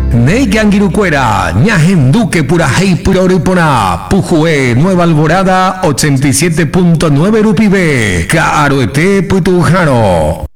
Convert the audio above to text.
Neigangirucuera, Ñajenduque, Purajei, Puroripona, Pujue, Nueva Alborada, 87.9 Rupibe, Caroete, Puitujano.